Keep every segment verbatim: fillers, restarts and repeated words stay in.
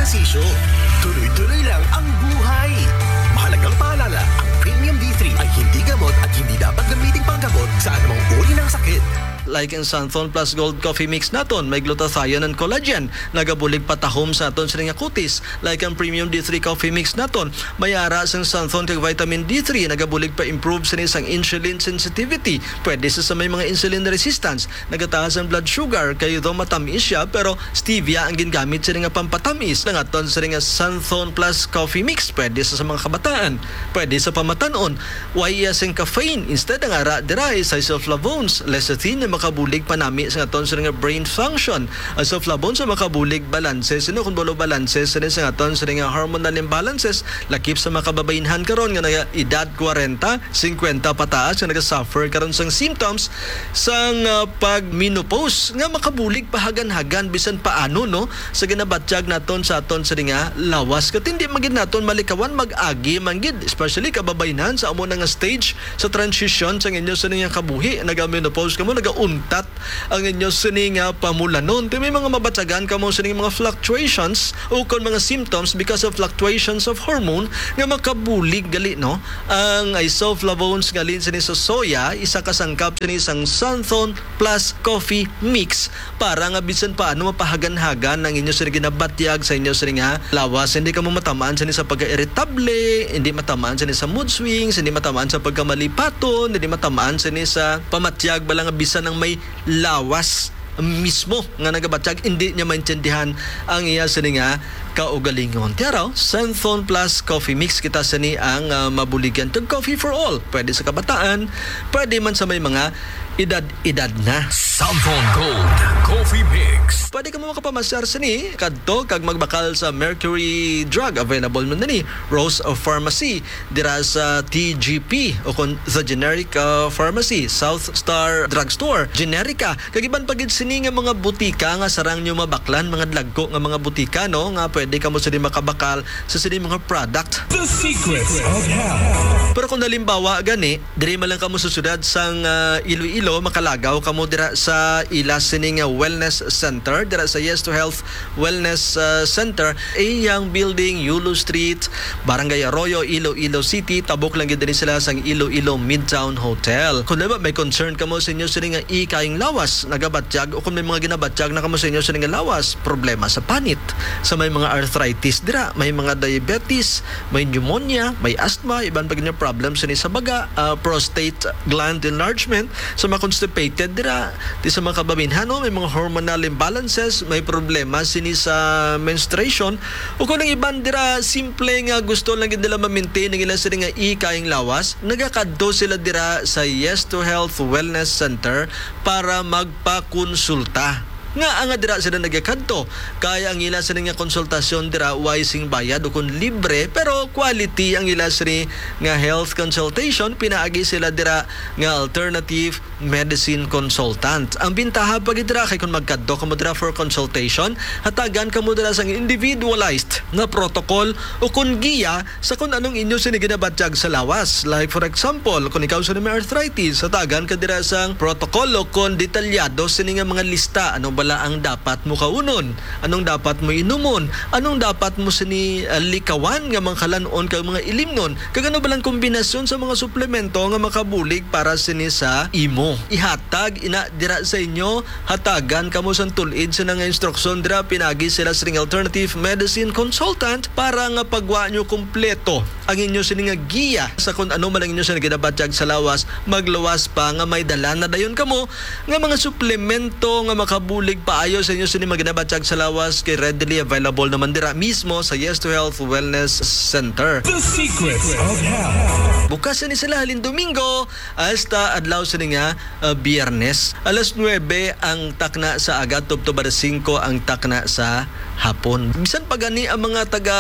ehersisyo. Tuloy-tuloy lang ang buhay. Mahalagang paalala, ang Premium D three ay hindi gamot at hindi dapat gamitin panggamot sa anumang uri ng sakit. Like in Santhon Plus Gold Coffee Mix naton, may glutathione and collagen. Nagabulig patahom sa aton sa nga kutis. Like ang Premium D three Coffee Mix naton, may ara sang Santhon kag vitamin D three. Nagabulig pa improve sa isang insulin sensitivity. Pwede sa, sa may mga insulin resistance. Nagataas ang blood sugar. Kayo daw matamis siya, pero stevia ang gingamit sa nga pampatamis. Nangaton sa nga Santhon Plus Coffee Mix. Pwede sa, sa mga kabataan. Pwede sa pamatanon. Why sing caffeine? Instead ang ara dira is isoflavones, lecithin na makabulig panami sa aton sa nga brain function. Isoflavones sa makabulig balances. Sino kung bolo balances sa nga aton sa nga hormonal imbalances, lakip sa makababainhan karon nga naga edad forty, fifty pataas nga naga-suffer karon sang symptoms sang uh, pag-menopause nga makabulig pahagan-hagan bisan paano no sa ginabatyag naton sa aton sa nga lawas. Kat hindi magid naton malikawan mag-agi manggid, especially kababainhan sa amo nga stage sa transition sa inyo sa nga kabuhi, naga-menopause kamo, naga untat ang inyo sining uh, pamulanon. May mga mabatsagan ka mo sining mga fluctuations o kon mga symptoms because of fluctuations of hormone nga makabulig gali no. Ang isoflavones galin sini sa soya, isa kasangkap sini sang Santhon Plus Coffee Mix para nga bisan paano mapahagan-hagan ang inyo sining ginabatyag sa inyo sining nga lawas. Hindi ka mo matamaan sini sa pagka-irritable, hindi matamaan sini sa mood swings, hindi matamaan sa pagkamalipaton, hindi matamaan sini sa pamatyag bala nga bisan ng may lawas mismo nga nagabatyag, hindi niya maintindihan ang iya sini nga kaugalingon. Tiaraw, Santhon Plus Coffee Mix kita sini ang uh, mabuligyan tag coffee for all. Pwede sa kabataan, pwede man sa may mga edad-edad na. Santhon Gold Coffee Mix. Pwede ka mo makapamasyar sini kadto kag magbakal sa Mercury Drug. Available mo na ni Rose of Pharmacy dira sa T G P o kon sa generic uh, pharmacy, South Star Drugstore, Generica. Kag iban pagid sini nga mga butika nga sarang nyo mabaklan, mga dlagko nga mga butika no nga pwede ka mo sini makabakal sa sini mga product. The Secrets of Health. Pero kung nalimbawa gani, diri man lang kamo sa sudad sang uh, Iloilo, makalagaw kamo dira sa ila sining uh, Wellness Center, dira sa Yes to Health Wellness uh, Center, iyang building, Yulo Street, Barangay Arroyo, Iloilo City. Tabok lang gid din sila sang Iloilo Midtown Hotel. Kung diba may concern kamo sa inyo sining nga ikaing lawas, nagabatyag o kung may mga ginabatyag na kamo sa inyo sining nga lawas, problema sa panit, sa may mga arthritis dira, may mga diabetes, may pneumonia, may asthma, iban pag problem sa sa baga, uh, prostate gland enlargement, sa mga constipated dira, di sa mga kabaminhan, no? May mga hormonal imbalances, may problema sini sa menstruation, o kung ang iban dira, simple nga gusto lang nila ma-maintain ng ilang sila nga ikaing lawas, nagakadto sila dira sa Yes to Health Wellness Center para magpakonsulta. Nga ang dira sila nagakadto, kaya ang ila sila nga konsultasyon dira waising bayad o kung libre, pero quality ang ila sila nga health consultation. Pinaagi sila dira nga alternative medicine consultant. Ang bintaha pag dira kay kung magkadto ka mo dira for consultation, hatagan ka mo dira sang individualized na protocol o kung giya sa kung anong inyo sila ginabatyag sa lawas. Like for example, kung ikaw sa may arthritis, hatagan ka dira sang protocol o kung detalyado sila nga mga lista, anong bala ang dapat mo kaunon, anong dapat mo inumon, anong dapat mo sini uh, likawan nga mga kalanon kag mga ilimnon, kag ano balang kombinasyon sa mga suplemento nga makabulig para sini sa imo. Ihatag ina dira sa inyo, hatagan kamo sang tulid sa nga instruksyon dira, pinagi sila sa alternative medicine consultant para nga pagwa nyo kompleto ang inyo sini nga giya sa kung ano man ang inyo sini ginabatyag sa lawas, maglawas pa nga may dala na dayon kamo nga mga suplemento nga makabulig paayo sa inyo sini maginabatyag sa lawas, kay readily available naman dira mismo sa Yes to Health Wellness Center. The Secrets of Health. Bukas ni sila halin Domingo hasta adlaw sa nga uh, Biyernes. Alas nuwebe ang takna sa agad, tubto ba singko ang takna sa hapon. Bisan pa gani ang mga taga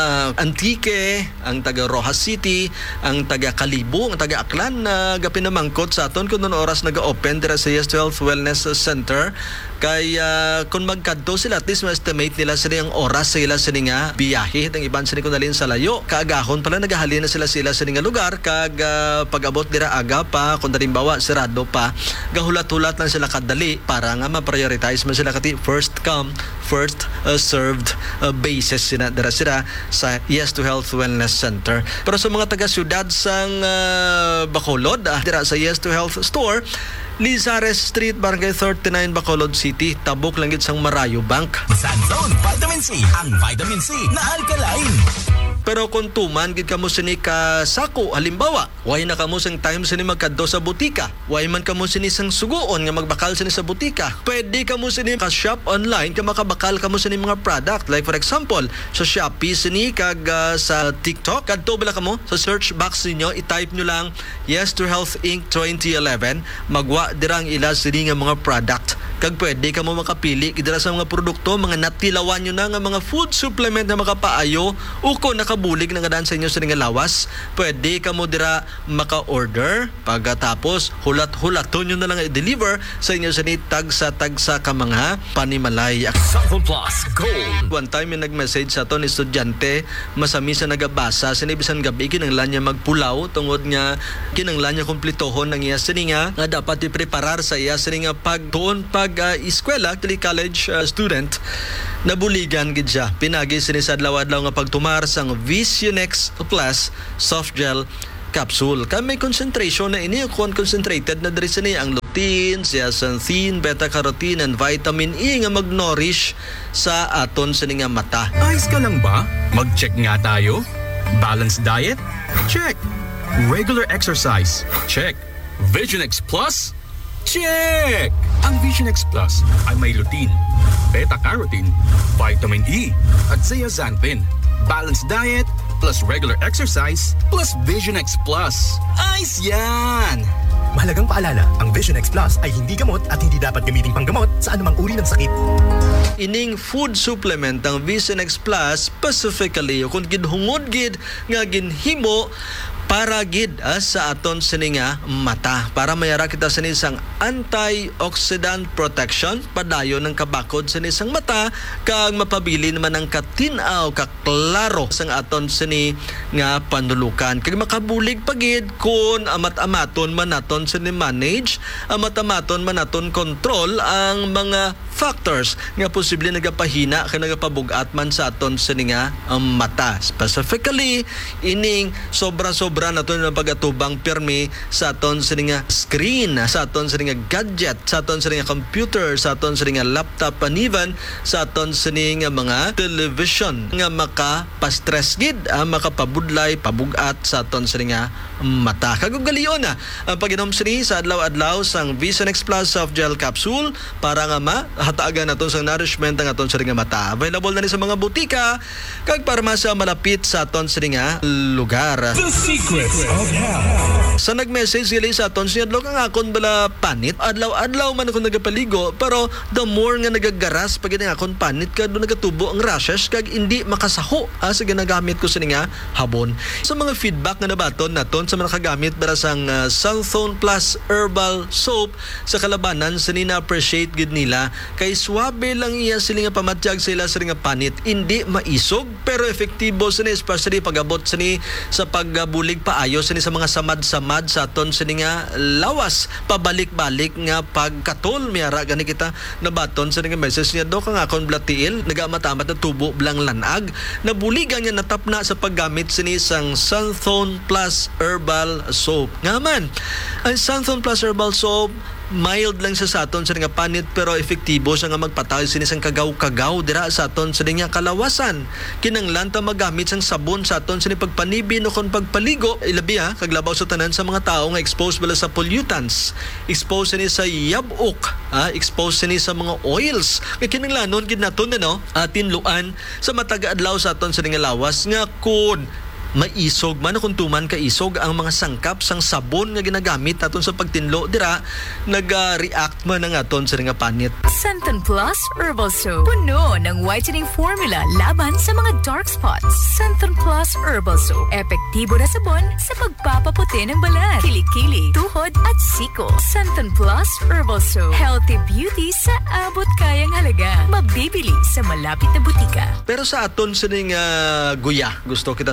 Antique, ang taga Rojas City, ang taga Kalibo, ang taga Aklan na gapinamangkot sa aton kung noon oras naga-open dira sa Yes to Health Wellness Center. Kaya kung magkadto sila, at least ma-estimate nila sila yung oras sila sila nga biyahe. Ang iban sila kung nalin sa layo. Kaagahon pala nagahalin na sila sila sila nga lugar. Kag uh, pag-abot dira aga pa, kung dalimbawa sirado pa, gahulat-hulat lang sila kadali para nga ma-prioritize man sila kati first come, first uh, served uh, basis sina dira sila sa Yes to Health Wellness Center. Pero sa mga taga-syudad sang uh, Bacolod, ah, dira sa Yes to Health Store, Lizares Street, Barangay thirty-nine, Bacolod City, tabok lang gid sang Marayo Bank. Sunzone Vitamin C, ang vitamin C na alkaline. Pero kung tuman gid kamo sini ka sako, halimbawa, way na kamo sang time sini magkadto sa butika, way man kamo sini sang suguon nga magbakal sini sa butika, pwede kamo sini ka shop online ka makabakal kamo sini mga product. Like for example, sa Shopee sini kag uh, sa TikTok, kadto bala kamo sa search box ninyo, i-type nyo lang Yes to Health Incorporated twenty eleven, magwa dirang ila sini nga mga product. Kag pwede ka mo makapili kidira sa mga produkto, mga natilawan nyo na nga mga food supplement na makapaayo uko nakabulig na gadaan sa inyo sa nga lawas. Pwede ka mo dira maka-order, pagkatapos hulat-hulaton nyo na lang i-deliver sa inyo sa tagsa-tagsa ka mga panimalay. Sunzone Plus Gold. One time yung nag-message sa to ni estudyante, masami sa nagabasa, sinibisan gabi kinanglan niya magpulaw tungod nga kinanglan niya kumplitohon ng iya sini nga nga dapat i-preparar sa iya sini nga pagtuon pag uh, eskwela, actually college uh, student, nabuligan gid siya. Pinagi sini sa adlaw-adlaw nga pagtumar sang Visionex Plus soft gel capsule. Kay may concentration na ini kon concentrated na diri sini ang lutein, zeaxanthin, beta-carotene and vitamin E nga mag-nourish sa aton sini nga mata. Ayos ka lang ba? Mag-check nga tayo. Balanced diet? Check. Regular exercise? Check. Visionex Plus? Check! Ang Visionex Plus ay may lutein, beta-carotene, vitamin E, at zeaxanthin. Balanced diet plus regular exercise plus Visionex Plus. Ayos yan! Mahalagang paalala, ang Visionex Plus ay hindi gamot at hindi dapat gamiting panggamot sa anumang uri ng sakit. Ining food supplement ang Visionex Plus specifically kung gidhungod gid nga ginhimo para gid ah, sa aton sini nga mata, para mayara kita sini sang antioxidant protection padayon ng kabakod sini sang mata kag mapabili naman ang katinaw kaklaro sang aton sini nga panulukan kag makabulig pagid kun amat-amaton man naton sini manage, amat-amaton man naton control ang mga factors nga posible nagapahina kag nagapabugat man sa aton sini nga um, mata. Specifically ining sobra-sobra naton ng pagatubang pirmi sa aton sini nga screen, sa aton sini nga gadget, sa aton sini nga computer, sa aton sini nga laptop, and even sa aton sini nga mga television nga maka-pa-stress gid, ah, makapabudlay, pabugat sa aton sini nga mata. Kagugalion na ang pag-inom sini sa adlaw-adlaw sang Visionex Plus soft gel capsule para nga mahatagan naton sang nourishment ang aton sini nga mata. Available na ni sa mga butika kag parmasya malapit sa aton sini nga lugar. The Secrets of Health. Sa nag-message gali sa aton siya adlaw kang akon bala panit, adlaw-adlaw man ako nagapaligo, pero the more nga nagagaras pag nga akon panit kag do nagatubo ang rashes kag hindi makasaho ah, sa ginagamit ko sini nga habon. Sa mga feedback nga nabaton naton sa mga kagamit para sang uh, Sunzone Plus Herbal Soap sa kalabanan sa na-appreciate gid nila kay swabe lang iya sila nga pamatyag sila sa nga panit, hindi maisog pero efektibo sini, especially pag-abot sini sa pagbulig paayo sini sa mga samad-samad sa aton sini nga lawas, pabalik-balik nga pagkatol miyara gani kita nabaton sa nga message niya do kang akon blatiil nagamatamat na tubo blang lanag nabuligan niya natapna sa paggamit sini sang Sunzone Plus Herbal Soap. Nga man, ang Sunzone Plus Herbal Soap mild lang siya sa aton sa nga panit pero efektibo siya nga magpatay sinisang kagaw-kagaw dira sa aton sa nga kalawasan. Kinanglan ta magamit sang sabon sa aton sa pagpanibi no kon pagpaligo, ilabi ha kaglabaw sa tanan sa mga tao nga exposed bala sa pollutants, exposed ni sa yabok, ha? Exposed ni sa mga oils. Kay kinanglanon gid naton no atin luan sa mataga adlaw sa aton sa nga lawas nga kun maisog man kung tuman ka isog ang mga sangkap sang sabon nga ginagamit aton sa pagtinlo dira nag-react man ang aton sa nga panit. Sunzone Plus Herbal Soap, puno ng whitening formula laban sa mga dark spots. Sunzone Plus Herbal Soap, epektibo na sabon sa pagpapaputi ng balat, kilikili, tuhod at siko. Sunzone Plus Herbal Soap, healthy beauty sa abot kayang halaga. Mabibili sa malapit na butika. Pero sa aton sa nga guya, gusto kita sa nga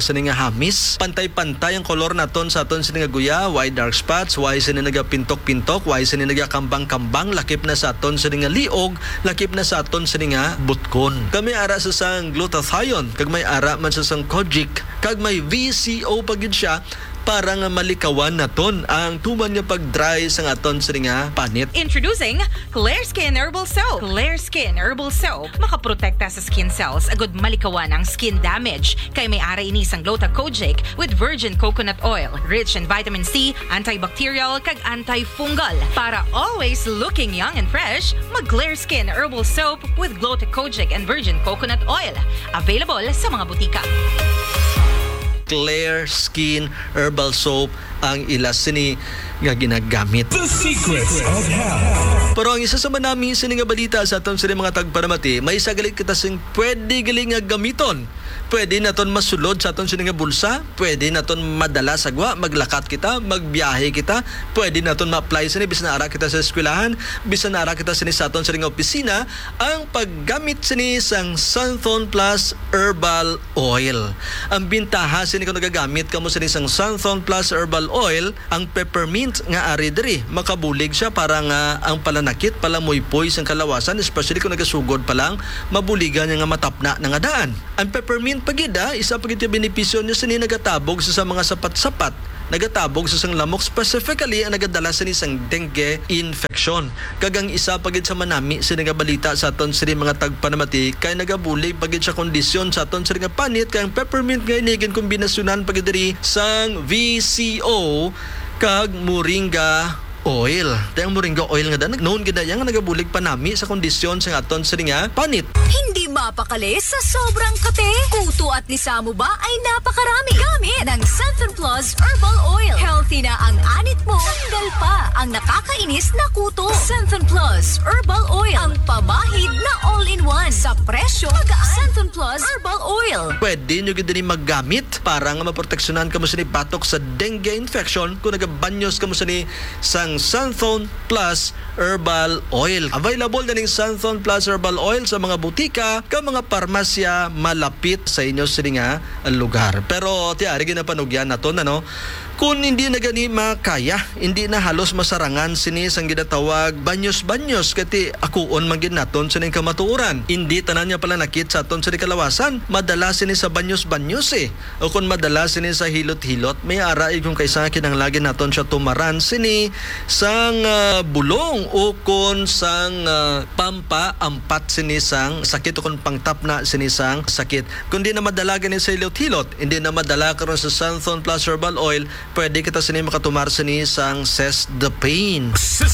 hamis. Pantay-pantay ang kolor naton sa aton sini nga guya, why dark spots, why sini nagapintok-pintok, why sini nagakambang-kambang, lakip na sa aton sini nga liog, lakip na sa aton sini nga butkon. Kami ara sa sang glutathione, kag may ara man sa sang kojic, kag may V C O pagid siya para nga malikawan naton ang tuman nga pag-dry sa aton sini nga panit. Introducing Clear Skin Herbal Soap. Clear Skin Herbal Soap makaprotekta sa skin cells agud malikawan ang skin damage. Kay may ara ini sang Glutacogic with virgin coconut oil, rich in vitamin C, antibacterial kag antifungal. Para always looking young and fresh, mag Clear Skin Herbal Soap with Glutacogic and virgin coconut oil. Available sa mga butika. Clear Skin Herbal Soap ang ilas sini nga ginagamit. The secrets of health. Pero ang isa sa manami sini nga balita sa aton sini mga tagparamati, may isa galit kita sing pwede galing nga gamiton. Pwede naton masulod sa aton sini nga bulsa, pwede naton madala sa gwa, maglakat kita, magbiyahe kita, pwede naton ma-apply sini bisan ara kita sa eskwelahan, bisan ara kita sini sa aton sini nga opisina, ang paggamit sini sang Sunthorn Plus Herbal Oil. Ang bintaha sini kung nagagamit kamo sini sang Sunthorn Plus Herbal Oil, ang peppermint nga ari diri makabulig siya para nga ang palanakit, palamuypoy sang kalawasan, especially kung nagasugod pa lang, mabuligan niya nga matapna na nga daan. Ang peppermint pagida, isa pagid yung benepisyo niya sini nagatabog sa mga sapat-sapat, nagatabog sa sang lamok, specifically ang nagadala sa isang dengue infection. Kagang isa pagid sa manami sini nga balita sa aton sini mga tagpanamati kay nagabulig pagid sa kondisyon sa aton sini nga panit kay ang peppermint nga inigin kombinasyonan pagid diri sang V C O kag moringa oil. Dahil moringa oil nga dan noon gid yang nagabulig panami sa kondisyon sa aton sini nga panit. Hindi mapakali sa sobrang kate. Kuto at lisamo ba ay napakarami. Gamit ng Sunthorn Plus Herbal Oil. Healthy na ang anit mo. Tanggal pa ang nakakainis na kuto. Sunthorn Plus Herbal Oil. Ang pamahid na all-in-one sa presyo magaan. Sunthorn Plus Herbal Oil. Pwede nyo gid din maggamit para nga maproteksyonan kamo sini batok sa dengue infection kung nagabanyos kamo sini sang Sunthorn Plus Herbal Oil. Available na ning Sunthorn Plus Herbal Oil sa mga butika ka mga parmasya malapit sa inyo sini nga lugar. Pero tiari ginapanugyan naton ano, kung hindi na gani makaya, hindi na halos masarangan sini sang ginatawag banyos-banyos kati akuon man gid naton sa ning kamatuoran. Hindi tanan niya pala nakit sa aton sa kalawasan, madala sini sa banyos-banyos eh. O kung madala sini sa hilot-hilot, may ara kung kaysa kinahanglan naton siya tumaran sini sang uh, bulong o kung sang uh, pampa ampat sini sang sakit o kung pangtapna sini sang sakit. Kung di na madala gani sa hilot-hilot, hindi na madala karon sa Sunthorn Plus Herbal Oil, pwede kita sini makatumar sini sang Cess the Pain.